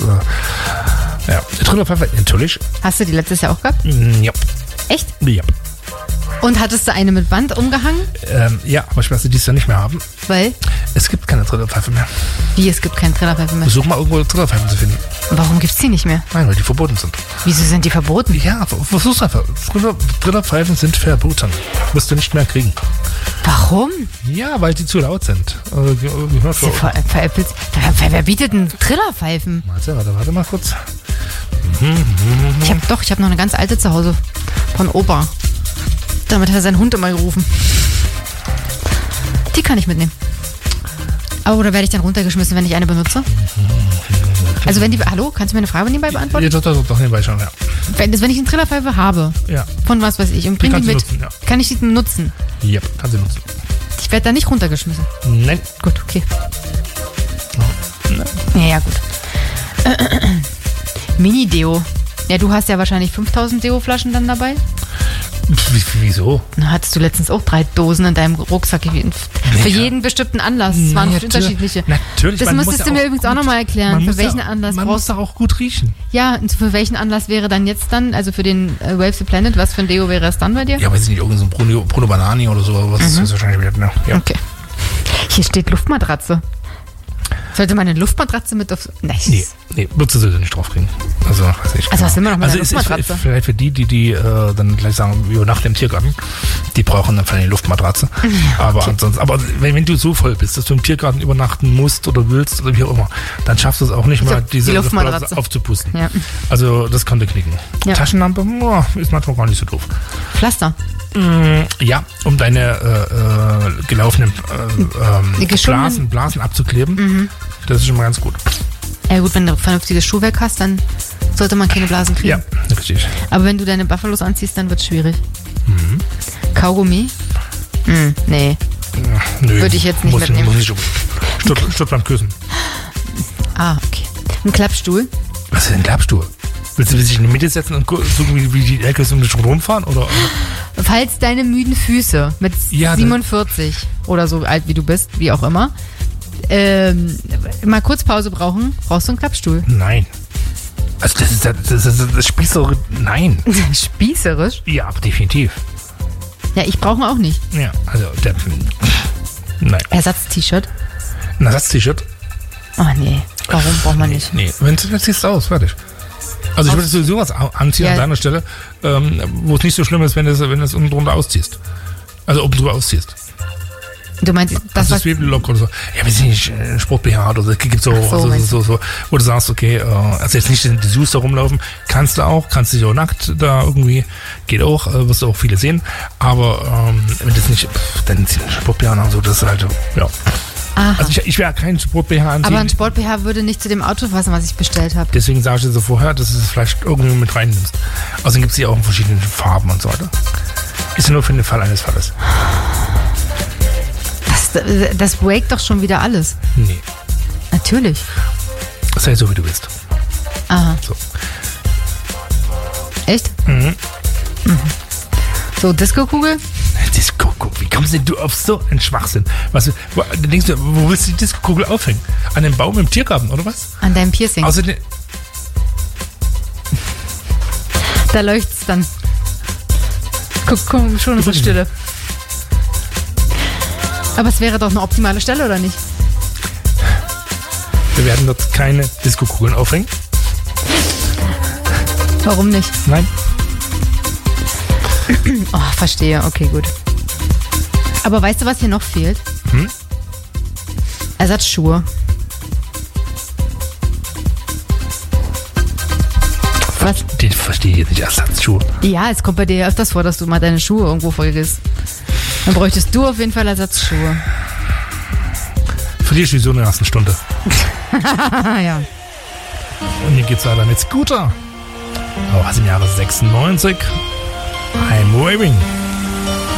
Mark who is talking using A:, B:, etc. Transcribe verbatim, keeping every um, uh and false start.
A: äh, ja. Trillerpfeife, natürlich.
B: Hast du die letztes Jahr auch gehabt?
A: Ja.
B: Echt?
A: Ja.
B: Und hattest du eine mit Band umgehangen?
A: Ähm, ja, aber ich werde sie dieses Jahr nicht mehr haben.
B: Weil?
A: Es gibt keine Trillerpfeife mehr.
B: Wie, es gibt keine Trillerpfeife mehr?
A: Versuch mal irgendwo Trillerpfeifen zu finden.
B: Warum gibt's die nicht mehr?
A: Nein, weil die verboten sind.
B: Wieso sind die verboten?
A: Ja, versuch's einfach. Triller, Trillerpfeifen sind verboten. Wirst du nicht mehr kriegen.
B: Warum?
A: Ja, weil die zu laut sind. Also, gehört
B: Ver ver veräppelt. Wer, wer, wer bietet denn Trillerpfeifen?
A: Warte, warte, warte mal kurz.
B: Ich hab doch, ich habe noch eine ganz alte zu Hause. Von Opa. Damit hat er seinen Hund immer gerufen. Die kann ich mitnehmen. Aber oder werde ich dann runtergeschmissen, wenn ich eine benutze? Also wenn die... Hallo, kannst du mir eine Frage nebenbei beantworten?
A: Ja, doch, doch, doch, nebenbei schon, ja.
B: Wenn, wenn ich eine Trillerpfeife habe,
A: ja.
B: Von was weiß ich, und bringe die, die mit,
A: nutzen, ja.
B: Kann ich die nutzen?
A: Ja, kann sie nutzen.
B: Ich werde da nicht runtergeschmissen?
A: Nein.
B: Gut, okay.
A: Oh.
B: Ja, ja, gut. Mini-Deo. Ja, du hast ja wahrscheinlich fünftausend Deo-Flaschen dann dabei.
A: Wie, wieso?
B: Na, hattest du letztens auch drei Dosen in deinem Rucksack. Für ja. jeden bestimmten Anlass. Es waren
A: ja,
B: unterschiedliche.
A: Natürlich.
B: Das müsstest du mir übrigens auch nochmal erklären. Für welchen
A: ja,
B: Anlass
A: man
B: brauchst
A: du? Man muss doch auch gut riechen.
B: Ja, und für welchen Anlass wäre dann jetzt dann, also für den äh, Wave the Planet, was für ein Deo wäre es dann bei dir?
A: Ja, weiß ich nicht, irgendein so ein Bruno, Bruno Banani oder so. Was mhm. ist wahrscheinlich wieder, ne? Ja.
B: Okay. Hier steht Luftmatratze. Sollte man eine Luftmatratze mit auf... Nice.
A: Nee, nee, würdest du nicht draufkriegen. Also, weiß ich
B: also was sind wir noch mit
A: also
B: einer Luftmatratze?
A: Ist, ist vielleicht für die, die, die äh, dann gleich sagen, über Nacht im Tiergarten, die brauchen dann vielleicht eine Luftmatratze. Ja, aber okay. ansonsten, aber wenn, wenn du so voll bist, dass du im Tiergarten übernachten musst oder willst oder wie auch immer, dann schaffst du es auch nicht mal, diese
B: die
A: Luftmatratze,
B: Luftmatratze
A: aufzupusten.
B: Ja.
A: Also das konnte knicken. Ja. Taschenlampe, oh, ist manchmal gar nicht so doof.
B: Pflaster.
A: Mm, ja, um deine äh, äh, gelaufenen äh, äh, Blasen, Blasen abzukleben. Mhm. Das ist schon mal ganz gut.
B: Ja gut, wenn du vernünftiges Schuhwerk hast, dann sollte man keine Blasen kriegen.
A: Ja, richtig.
B: Aber wenn du deine Buffalos anziehst, dann wird es schwierig. Mhm. Kaugummi? Mhm, nee.
A: Ja, nö,
B: würde ich jetzt nicht
A: muss,
B: mitnehmen.
A: Muss nicht Stutt, Stutt beim Küssen.
B: Ah, okay. Ein Klappstuhl?
A: Was ist denn ein Klappstuhl? Willst du dich in die Mitte setzen und gucken, wie, wie die Elke um dich rumfahren? Oder?
B: Falls deine müden Füße mit ja, siebenundvierzig oder so alt wie du bist, wie auch immer, ähm, mal kurz Pause brauchen, brauchst du einen Klappstuhl?
A: Nein. Also das ist das, das, das, das spießerisch. Nein.
B: Spießerisch?
A: Ja, aber definitiv.
B: Ja, ich brauche ihn auch nicht.
A: Ja, also der. Nein.
B: Ersatz-T-Shirt?
A: Ein Ersatz-T-Shirt?
B: Oh nee, warum braucht man nicht?
A: Nee, wenn du ziehst aus, fertig. Also ich würde sowieso was anziehen ja. an deiner Stelle, ähm, wo es nicht so schlimm ist, wenn du es wenn unten drunter ausziehst. Also oben drüber ausziehst.
B: Du meinst, das
A: also ist Lock oder so. Ja, weiß ich nicht, Sport-B H oder so. Es gibt so,
B: so,
A: also, so, so, wo du sagst, okay, äh, also jetzt nicht die Sus da rumlaufen, kannst du auch, kannst dich auch nackt da irgendwie, geht auch, äh, wirst du auch viele sehen. Aber ähm, wenn das nicht, pff, dann zieh ein Sport-B H an, so, das ist halt, ja.
B: Aha.
A: Also ich, ich werde keinen Sport-B H anziehen.
B: Aber ein Sport-B H würde nicht zu dem Auto passen, was ich bestellt habe.
A: Deswegen sage ich dir so vorher, dass du es vielleicht irgendwie mit reinnimmst. Außerdem gibt es die auch in verschiedenen Farben und so weiter. Ist ja nur für den Fall eines Falles.
B: Das, das breakt doch schon wieder alles.
A: Nee.
B: Natürlich.
A: Sei so, wie du bist.
B: Aha.
A: So.
B: Echt?
A: Mhm.
B: Mhm. So, Disco-Kugel?
A: Disco-Kugel. Wie kommst denn du auf so einen Schwachsinn? Was, wo, denkst du, wo willst du die Disco-Kugel aufhängen? An dem Baum im Tiergarten, oder was?
B: An deinem Piercing.
A: Außerdem.
B: Da leucht's dann. Guck, guck, schon ist es Stille. Aber es wäre doch eine optimale Stelle, oder nicht?
A: Wir werden dort keine Disco-Kugeln aufhängen.
B: Warum nicht?
A: Nein.
B: Oh, verstehe. Okay, gut. Aber weißt du, was hier noch fehlt?
A: Hm?
B: Ersatzschuhe. Was?
A: Den verstehe ich jetzt nicht. Ersatzschuhe.
B: Ja, es kommt bei dir ja öfters vor, dass du mal deine Schuhe irgendwo vergisst. Dann bräuchtest du auf jeden Fall Ersatzschuhe.
A: Verlierst du sowieso in der ersten Stunde.
B: Ja.
A: Und hier geht's weiter mit Scooter. Auch aus dem Jahre sechsundneunzig. I'm waving.